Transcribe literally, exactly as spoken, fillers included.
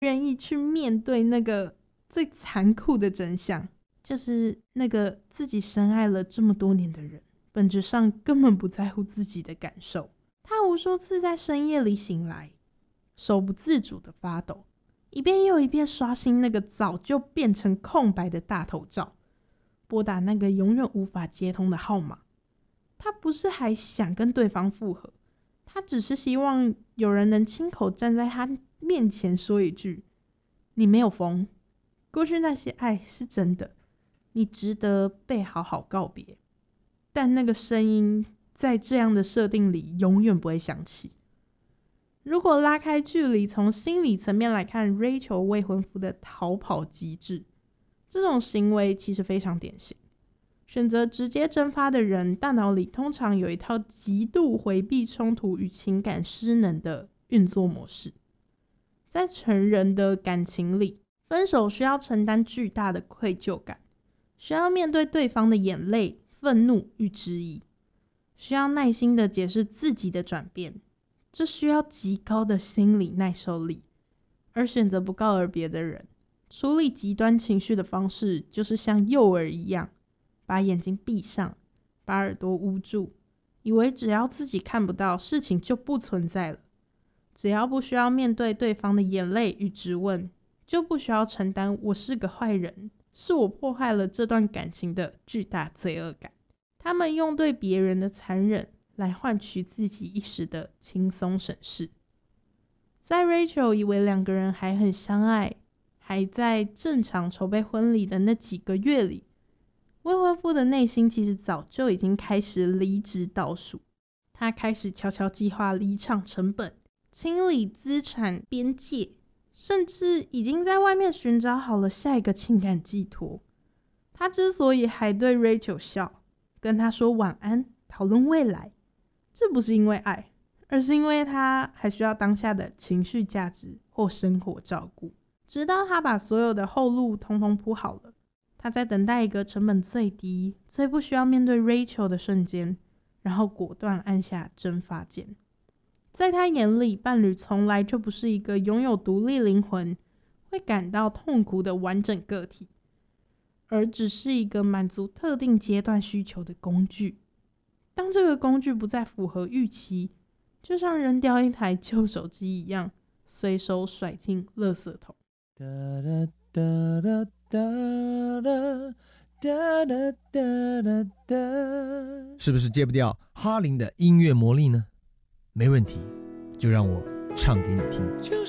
愿意去面对那个最残酷的真相，就是那个自己深爱了这么多年的人，本质上根本不在乎自己的感受。他无数次在深夜里醒来，手不自主的发抖，一遍又一遍刷新那个早就变成空白的大头照，拨打那个永远无法接通的号码。他不是还想跟对方复合，他只是希望有人能亲口站在他面前说一句：你没有疯，过去那些爱是真的，你值得被好好告别。但那个声音在这样的设定里永远不会响起。如果拉开距离，从心理层面来看 Rachel 未婚夫的逃跑机制，这种行为其实非常典型。选择直接蒸发的人，大脑里通常有一套极度回避冲突与情感失能的运作模式。在成人的感情里，分手需要承担巨大的愧疚感，需要面对对方的眼泪、愤怒与质疑，需要耐心的解释自己的转变，这需要极高的心理耐受力。而选择不告而别的人，处理极端情绪的方式就是像幼儿一样，把眼睛闭上，把耳朵捂住，以为只要自己看不到，事情就不存在了。只要不需要面对对方的眼泪与质问，就不需要承担我是个坏人，是我破坏了这段感情的巨大罪恶感。他们用对别人的残忍来换取自己一时的轻松省事。在 Rachel 以为两个人还很相爱，还在正常筹备婚礼的那几个月里，未婚夫的内心其实早就已经开始离职倒数。他开始悄悄计划离场成本，清理资产边界，甚至已经在外面寻找好了下一个情感寄托。他之所以还对 Rachel 笑，跟他说晚安，讨论未来，这不是因为爱，而是因为他还需要当下的情绪价值或生活照顾。直到他把所有的后路通通铺好了，他在等待一个成本最低、最不需要面对 Rachel 的瞬间，然后果断按下蒸发键。在他眼里，伴侣从来就不是一个拥有独立灵魂、会感到痛苦的完整个体，而只是一个满足特定阶段需求的工具。当这个工具不再符合预期，就像扔掉一台旧手机一样，随手甩进垃圾桶。哒哒哒哒哒哒哒哒哒哒哒，是不是戒不掉哈林的音乐魔力呢？没问题，就让我唱给你听。